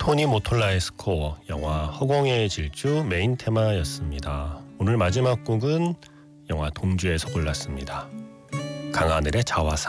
토니 모톨라의 스코어, 영화 허공의 질주 메인 테마였습니다. 오늘 마지막 곡은 영화 동주에서 골랐습니다. 강하늘의 자화상.